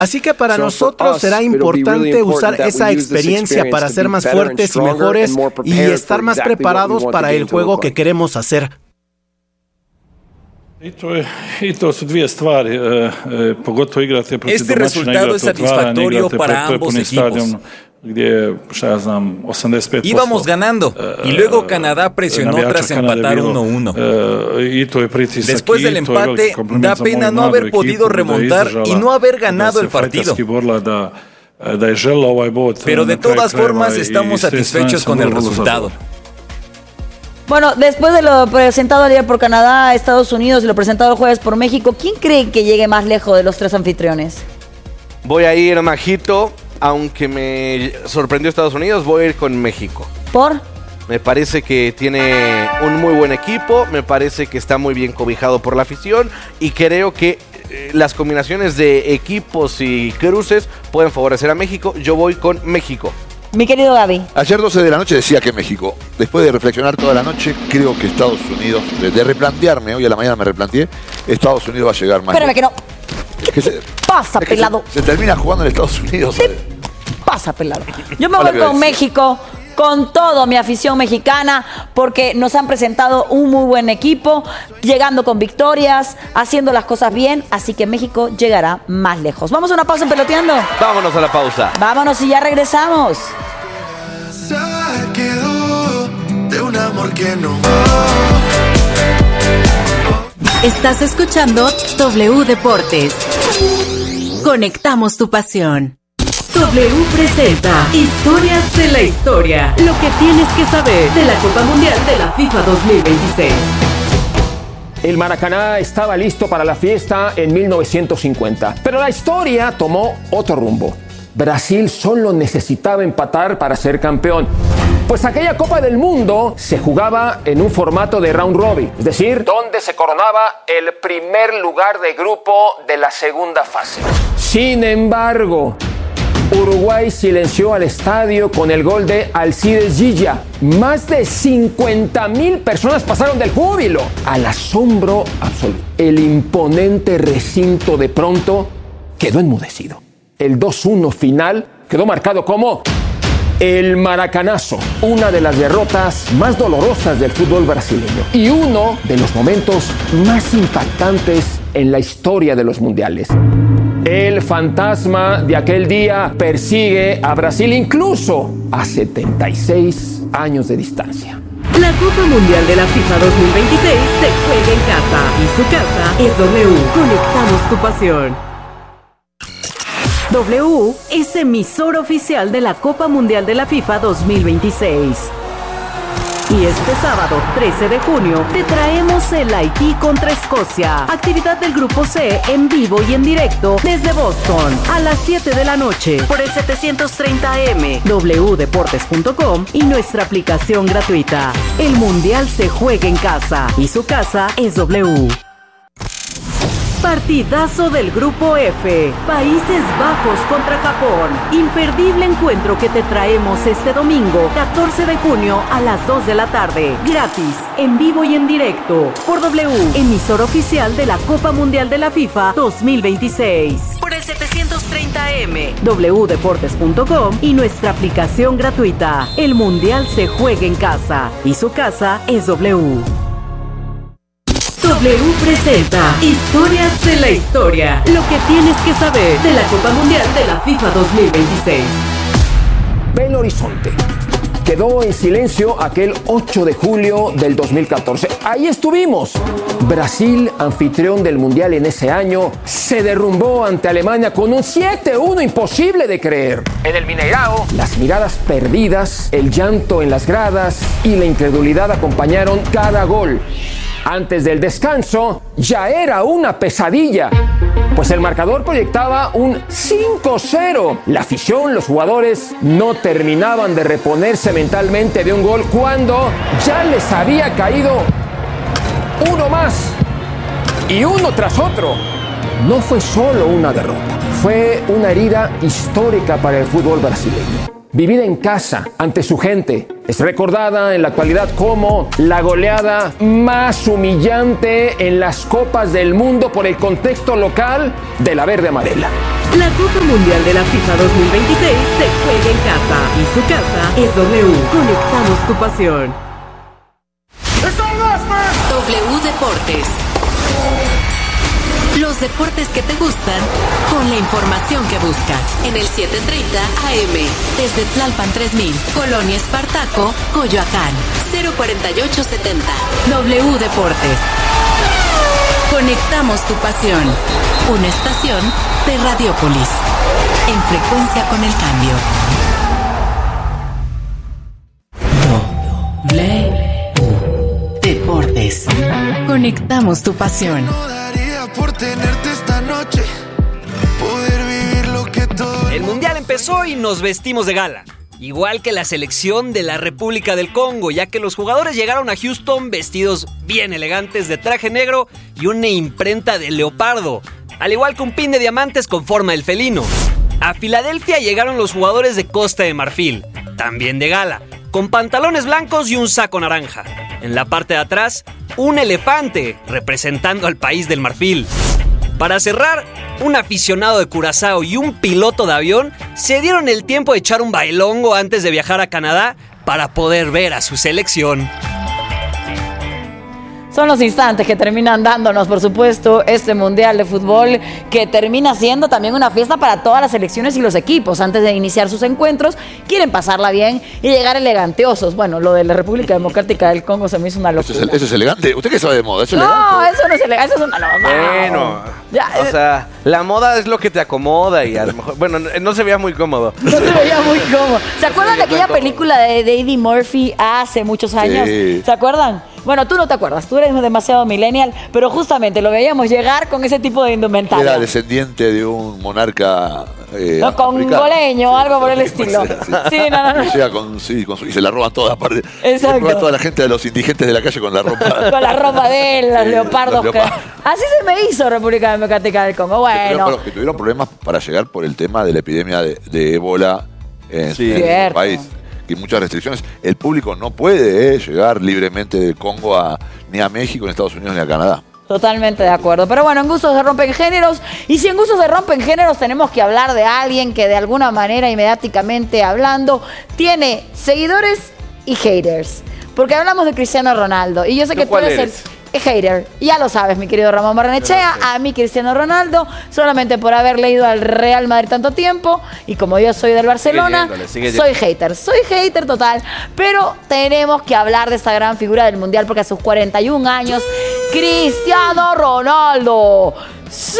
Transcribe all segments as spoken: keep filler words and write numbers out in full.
Así que para nosotros será importante usar esa experiencia para ser más fuertes y mejores y estar más preparados para el juego que queremos hacer. Este resultado es satisfactorio para ambos equipos. Íbamos ganando y luego Canadá presionó tras empatar uno uno. Después del empate, da pena no haber podido remontar y no haber ganado el partido. Pero de todas formas estamos satisfechos con el resultado. Bueno, después de lo presentado ayer por Canadá, Estados Unidos y lo presentado el jueves por México, ¿quién cree que llegue más lejos de los tres anfitriones? Voy a ir, Majito, aunque me sorprendió Estados Unidos, voy a ir con México. ¿Por? Me parece que tiene un muy buen equipo, me parece que está muy bien cobijado por la afición y creo que eh, las combinaciones de equipos y cruces pueden favorecer a México. Yo voy con México. Mi querido Gaby. Ayer doce de la noche decía que México. Después de reflexionar toda la noche, creo que Estados Unidos, de, de replantearme, hoy a la mañana me replanteé, Estados Unidos va a llegar más. Espérame que no. ¿Qué que te se, pasa, pelado? Se, se termina jugando en Estados Unidos. ¿Qué te pasa, pelado? Yo me voy con México, con toda mi afición mexicana, porque nos han presentado un muy buen equipo, llegando con victorias, haciendo las cosas bien, así que México llegará más lejos. ¿Vamos a una pausa en Peloteando? Vámonos a la pausa. Vámonos y ya regresamos. Se quedó de un amor que no. Estás escuchando W Deportes. Conectamos tu pasión. W presenta Historias de la Historia. Lo que tienes que saber de la Copa Mundial de la FIFA dos mil veintiséis. El Maracaná estaba listo para la fiesta en mil novecientos cincuenta, pero la historia tomó otro rumbo. Brasil solo necesitaba empatar para ser campeón, pues aquella Copa del Mundo se jugaba en un formato de round robin, es decir, donde se coronaba el primer lugar de grupo de la segunda fase. Sin embargo, Uruguay silenció al estadio con el gol de Alcides Gilla. Más de cincuenta mil personas pasaron del júbilo al asombro absoluto. El imponente recinto de pronto quedó enmudecido. El dos uno final quedó marcado como el Maracanazo, una de las derrotas más dolorosas del fútbol brasileño y uno de los momentos más impactantes en la historia de los mundiales. El fantasma de aquel día persigue a Brasil incluso a setenta y seis años de distancia. La Copa Mundial de la FIFA dos mil veintiséis se juega en casa y su casa es W. Conectamos tu pasión. W es emisor oficial de la Copa Mundial de la FIFA dos mil veintiséis. Y este sábado trece de junio te traemos el Haití contra Escocia. Actividad del Grupo C en vivo y en directo desde Boston a las siete de la noche por el setecientos treinta eme, w deportes punto com y nuestra aplicación gratuita. El Mundial se juega en casa y su casa es W. Partidazo del Grupo F, Países Bajos contra Japón. Imperdible encuentro que te traemos este domingo, catorce de junio a las dos de la tarde. Gratis, en vivo y en directo, por W, emisor oficial de la Copa Mundial de la FIFA dos mil veintiséis. Por el setecientos treinta eme, w deportes punto com y nuestra aplicación gratuita. El Mundial se juega en casa y su casa es W. W presenta Historias de la Historia. Lo que tienes que saber de la Copa Mundial de la FIFA dos mil veintiséis. Belo Horizonte. Quedó en silencio aquel ocho de julio del dos mil catorce. Ahí estuvimos. Brasil, anfitrión del Mundial en ese año, se derrumbó ante Alemania con un siete uno imposible de creer. En el Mineirao, las miradas perdidas, el llanto en las gradas y la incredulidad acompañaron cada gol. Antes del descanso, ya era una pesadilla, pues el marcador proyectaba un cinco cero. La afición, los jugadores, no terminaban de reponerse mentalmente de un gol cuando ya les había caído uno más y uno tras otro. No fue solo una derrota, fue una herida histórica para el fútbol brasileño. Vivida en casa, ante su gente, es recordada en la actualidad como la goleada más humillante en las Copas del Mundo por el contexto local de la verde amarela. La Copa Mundial de la FIFA dos mil veintiséis se juega en casa y su casa es W. Conectamos tu pasión. W Deportes. Los deportes que te gustan con la información que buscas en el setecientos treinta A M desde Tlalpan tres mil, Colonia Espartaco, Coyoacán, cero cuarenta y ocho setenta. W Deportes. Conectamos tu pasión. Una estación de Radiópolis. En frecuencia con el cambio. W Deportes. Conectamos tu pasión. Por tenerte esta noche, poder vivir lo que todo el mundial empezó y nos vestimos de gala, igual que la selección de la República del Congo, ya que los jugadores llegaron a Houston vestidos bien elegantes de traje negro y una imprenta de leopardo, al igual que un pin de diamantes con forma del felino. A Filadelfia llegaron los jugadores de Costa de Marfil, también de gala, con pantalones blancos y un saco naranja. En la parte de atrás, un elefante representando al país del Marfil. Para cerrar, un aficionado de Curazao y un piloto de avión se dieron el tiempo de echar un bailongo antes de viajar a Canadá para poder ver a su selección. Son los instantes que terminan dándonos, por supuesto, este Mundial de Fútbol, que termina siendo también una fiesta para todas las selecciones y los equipos. Antes de iniciar sus encuentros, quieren pasarla bien y llegar eleganteosos. Bueno, lo de la República Democrática del Congo se me hizo una locura. ¿Eso es, eso es elegante? ¿Usted qué sabe de moda? ¿Eso es no, elegante? eso no es elegante, eso es una locura. Bueno, ya, o eh, sea, la moda es lo que te acomoda y a lo mejor... Bueno, no se veía muy cómodo. No se veía muy cómodo. ¿Se acuerdan de aquella película de, de Eddie Murphy hace muchos años? Sí. ¿Se acuerdan? Bueno, tú no te acuerdas, tú eres demasiado millennial, pero justamente lo veíamos llegar con ese tipo de indumentaria. Era descendiente de un monarca eh, no, congoleño, sí, algo por el estilo. Ser, sí. sí, no, no, no. Y, llega con, sí, con su, y se la roban toda, aparte. Exacto. Se roban toda la gente de los indigentes de la calle con la ropa. Con la ropa de él, los sí, leopardos. Los leopardos. Que... Así se me hizo República Democrática del Congo. Bueno. Pero, que tuvieron problemas para llegar por el tema de la epidemia de, de ébola en, sí. en el país. Y muchas restricciones. El público no puede eh, llegar libremente del Congo a, ni a México, ni a Estados Unidos, ni a Canadá. Totalmente de acuerdo. Pero bueno, en Gustos se Rompen Géneros. Y si en Gustos se Rompen Géneros tenemos que hablar de alguien que de alguna manera, inmediáticamente hablando, tiene seguidores y haters. Porque hablamos de Cristiano Ronaldo. Y yo sé que tú eres el hater. Ya lo sabes, mi querido Ramón Barrenechea. A mí, Cristiano Ronaldo, solamente por haber leído al Real Madrid tanto tiempo. Y como yo soy del Barcelona, sigue sigue soy hater. Soy hater total. Pero tenemos que hablar de esta gran figura del Mundial porque a sus cuarenta y un años, Cristiano Ronaldo. ¡Sí!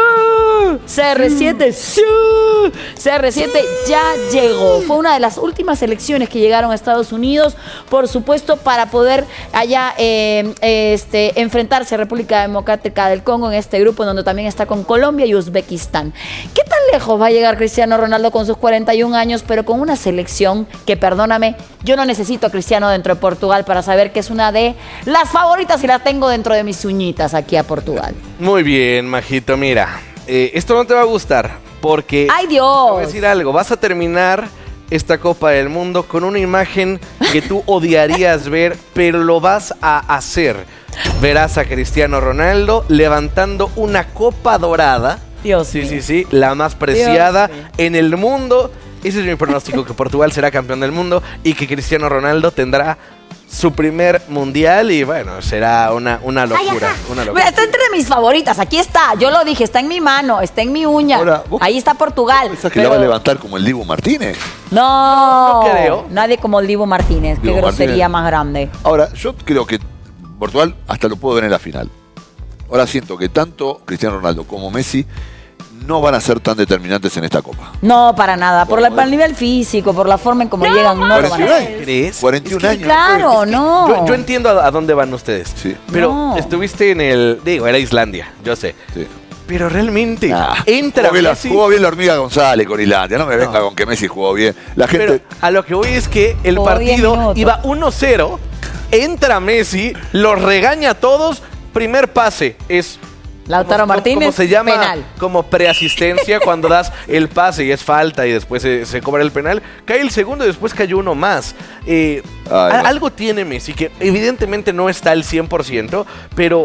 C R siete, ¡sí! C R siete ya llegó. Fue una de las últimas selecciones que llegaron a Estados Unidos, por supuesto, para poder allá eh, este, enfrentarse a República Democrática del Congo en este grupo, donde también está con Colombia y Uzbekistán. ¿Qué tan lejos va a llegar Cristiano Ronaldo con sus cuarenta y un años, pero con una selección que, perdóname, yo no necesito a Cristiano dentro de Portugal para saber que es una de las favoritas y la tengo dentro de mis uñitas aquí a Portugal? Muy bien, Majito, mira, eh, esto no te va a gustar porque... ¡Ay, Dios! Te voy a decir algo, vas a terminar esta Copa del Mundo con una imagen que tú odiarías ver, pero lo vas a hacer. Verás a Cristiano Ronaldo levantando una copa dorada. Dios Sí, mío. sí, sí, la más preciada Dios en el mundo. Ese es mi pronóstico, que Portugal será campeón del mundo y que Cristiano Ronaldo tendrá su primer mundial y bueno, será una, una locura. Una locura. Está entre mis favoritas, aquí está, yo lo dije, está en mi mano, está en mi uña. Ahora, ahí está Portugal. ¿Pensás que pero... la va a levantar como el Dibu Martínez? No, no creo. Nadie como el Dibu Martínez, Dibu qué grosería Martínez. más grande. Ahora, yo creo que Portugal hasta lo puedo ver en la final. Ahora siento que tanto Cristiano Ronaldo como Messi no van a ser tan determinantes en esta Copa. No, para nada. Por, la, por el nivel físico, por la forma en cómo no, llegan, no lo van a hacer. ¿Crees? cuarenta y un es que, años. Claro, es que no. Yo, yo entiendo a, a dónde van ustedes. Sí. Pero no. estuviste en el... Digo, era Islandia, yo sé. Sí. Pero realmente Ah, entra jugó bien, Messi. la, jugó bien la hormiga González con Islandia. No me venga no. con que Messi jugó bien. La gente... Pero a lo que voy es que el Jugó partido iba uno cero. Entra Messi, los regaña a todos. Primer pase es... Lautaro como, Martínez, como se llama, penal. Como preasistencia cuando das el pase y es falta y después se, se cobra el penal. Cae el segundo y después cayó uno más. Eh, Ay, a, no. Algo tiene Messi que evidentemente no está al cien por ciento, pero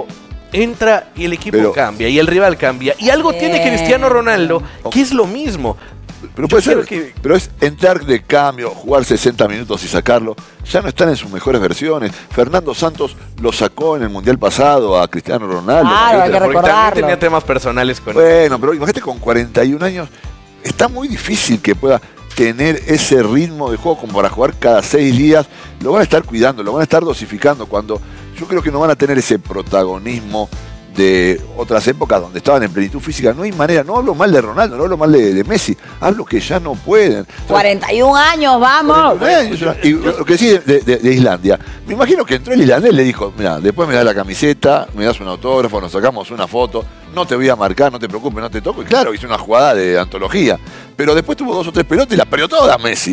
entra y el equipo pero, cambia y el rival cambia. Y algo eh, tiene Cristiano Ronaldo que es lo mismo. Pero puede ser, que... pero es entrar de cambio, jugar sesenta minutos y sacarlo. Ya no están en sus mejores versiones. Fernando Santos lo sacó en el Mundial pasado a Cristiano Ronaldo. Claro, hay que recordarlo. También tenía temas personales con él. Bueno, pero imagínate con cuarenta y un años, está muy difícil que pueda tener ese ritmo de juego como para jugar cada seis días. Lo van a estar cuidando, lo van a estar dosificando. Cuando yo creo que no van a tener ese protagonismo de otras épocas donde estaban en plenitud física. No hay manera, no hablo mal de Ronaldo, no hablo mal de, de Messi, hablo que ya no pueden. cuarenta y un años, vamos. cuarenta y un años, y lo que sí de, de, de Islandia, me imagino que entró el islandés y le dijo, mira, después me das la camiseta, me das un autógrafo, nos sacamos una foto, no te voy a marcar, no te preocupes, no te toco. Y claro, hizo una jugada de antología, pero después tuvo dos o tres pelotas y las perdió todas Messi.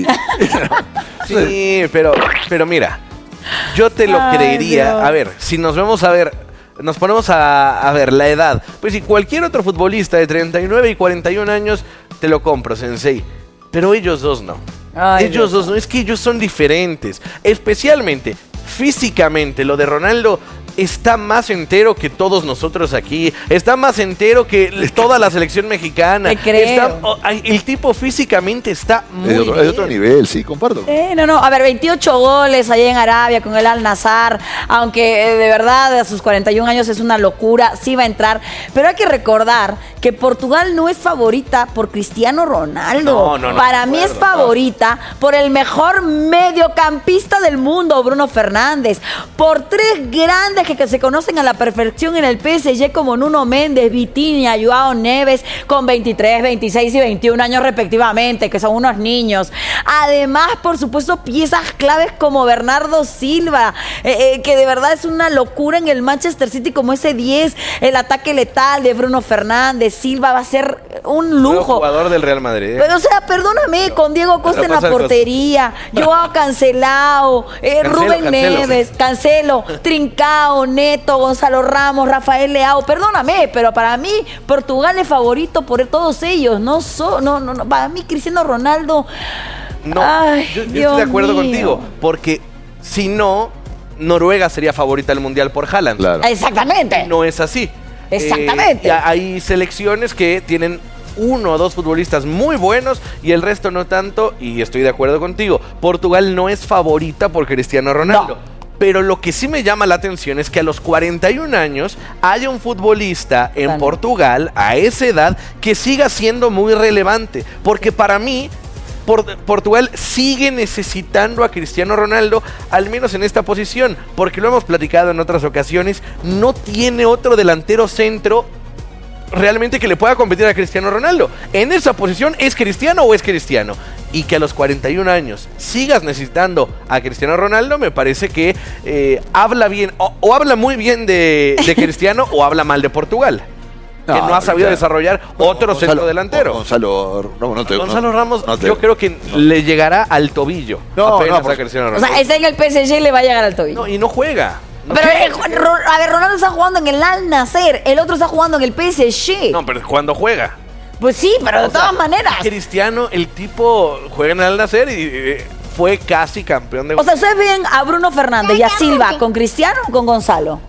Sí, pero, pero mira, yo te lo Ay, creería. Dios. A ver, si nos vemos a ver... Nos ponemos a, a ver la edad. Pues si cualquier otro futbolista de treinta y nueve y cuarenta y un años te lo compro, Sensei. Pero ellos dos no. Ay, ellos Dios. dos no. Es que ellos son diferentes. Especialmente físicamente. Lo de Ronaldo está más entero que todos nosotros aquí. Está más entero que toda la selección mexicana. Te creo. Está, oh, el tipo físicamente está muy de otro, bien. de otro nivel, sí, comparto. Eh, no, no, a ver, veintiocho goles allá en Arabia con el Al-Nassr, aunque eh, de verdad a sus cuarenta y un años es una locura, sí va a entrar, pero hay que recordar que Portugal no es favorita por Cristiano Ronaldo. No, no, no, Para no mí acuerdo, es favorita no. por el mejor mediocampista del mundo, Bruno Fernández, por tres grandes que se conocen a la perfección en el P S G como Nuno Méndez, Vitinha, Joao Neves, con veintitrés, veintiséis y veintiún años respectivamente, que son unos niños. Además, por supuesto, piezas claves como Bernardo Silva, eh, eh, que de verdad es una locura en el Manchester City como ese diez, el ataque letal de Bruno Fernández. Silva va a ser un lujo. El jugador del Real Madrid. Pero, o sea, perdóname, con Diego Costa en la portería, Joao Cancelao, eh, Cancelo, Rubén Cancelo. Neves, Cancelo, Trincao, Neto, Gonzalo Ramos, Rafael Leao, perdóname, pero para mí Portugal es favorito por todos ellos, no, so, no, no, no para mí Cristiano Ronaldo. No, Ay, yo, yo estoy de acuerdo mío. contigo, porque si no, Noruega sería favorita del Mundial por Haaland. Claro. Exactamente. No es así. Exactamente. Eh, hay selecciones que tienen uno o dos futbolistas muy buenos y el resto no tanto, y estoy de acuerdo contigo. Portugal no es favorita por Cristiano Ronaldo. No. Pero lo que sí me llama la atención es que a los cuarenta y un años haya un futbolista en vale. Portugal a esa edad que siga siendo muy relevante. Porque para mí, Portugal sigue necesitando a Cristiano Ronaldo, al menos en esta posición. Porque lo hemos platicado en otras ocasiones, no tiene otro delantero centro realmente que le pueda competir a Cristiano Ronaldo. En esa posición, ¿es Cristiano o es Cristiano? Y que a los cuarenta y un años sigas necesitando a Cristiano Ronaldo, me parece que eh, habla bien, o, o habla muy bien de, de Cristiano o habla mal de Portugal. No, que no ha sabido claro. desarrollar otro Gonzalo, centro delantero. Gonzalo, no, no te, Gonzalo no, Ramos, no te, yo creo que no. le llegará al tobillo. No, apenas no, a Cristiano Ronaldo. O sea, está en el P S G y le va a llegar al tobillo. No, y no juega. No pero, eh, a ver, Ronaldo está jugando en el Al-Nassr, el otro está jugando en el P S G. No, pero ¿cuándo juega? Pues sí, pero de o todas sea, maneras. Cristiano, el tipo juega en el Al-Nassr y eh, fue casi campeón de... O sea, ustedes ven a Bruno Fernández y a Silva con Cristiano o con Gonzalo.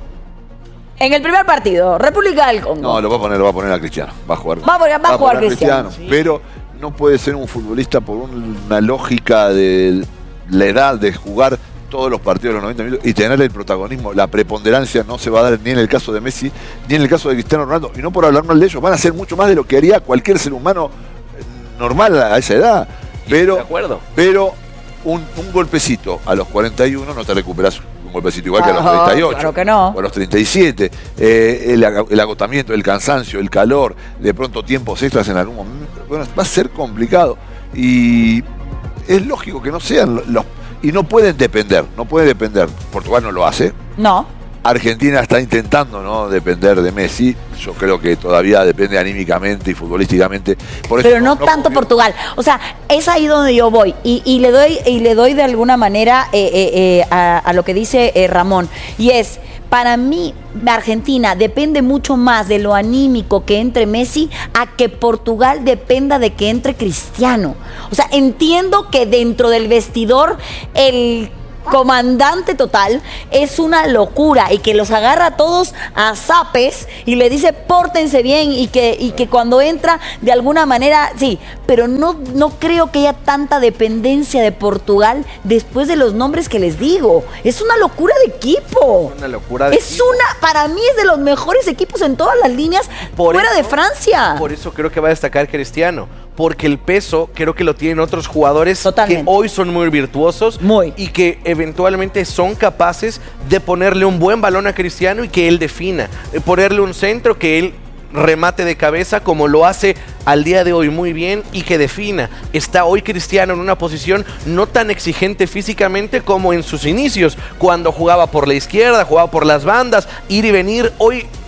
En el primer partido, República del Congo. No, lo va a poner, lo va a poner a Cristiano. Va a jugar. Va a, poner, va va a jugar Cristiano. Cristiano sí. Pero no puede ser un futbolista por una lógica de la edad de jugar todos los partidos de los noventa minutos y tener el protagonismo, la preponderancia no se va a dar ni en el caso de Messi ni en el caso de Cristiano Ronaldo, y no por hablar mal de ellos, van a hacer mucho más de lo que haría cualquier ser humano normal a esa edad, pero, de acuerdo. pero un, un golpecito a los cuarenta y uno no te recuperas un golpecito igual que a los treinta y ocho, claro que no. o a los treinta y siete, eh, el, el agotamiento, el cansancio, el calor, de pronto tiempos extras en algún momento, bueno, va a ser complicado y es lógico que no sean los. Y no pueden depender, no puede depender. Portugal no lo hace. No. Argentina está intentando no depender de Messi. Yo creo que todavía depende anímicamente y futbolísticamente. Por eso Pero no, no tanto confío. Portugal. O sea, es ahí donde yo voy. Y, y le doy y le doy de alguna manera eh, eh, eh, a, a lo que dice eh, Ramón. Y es, para mí, Argentina depende mucho más de lo anímico que entre Messi a que Portugal dependa de que entre Cristiano. O sea, entiendo que dentro del vestidor el comandante total, es una locura. Y que los agarra a todos a zapes y le dice pórtense bien y que, y que cuando entra de alguna manera, sí, pero no, no creo que haya tanta dependencia de Portugal después de los nombres que les digo. Es una locura de equipo. Es una locura de es equipo. una, para mí es de los mejores equipos en todas las líneas por fuera eso, de Francia. Por eso creo que va a destacar Cristiano. Porque el peso creo que lo tienen otros jugadores Totalmente. que hoy son muy virtuosos muy. y que eventualmente son capaces de ponerle un buen balón a Cristiano y que él defina, ponerle un centro que él remate de cabeza como lo hace al día de hoy muy bien y que defina. Está hoy Cristiano en una posición no tan exigente físicamente como en sus inicios, cuando jugaba por la izquierda, jugaba por las bandas, ir y venir. Hoy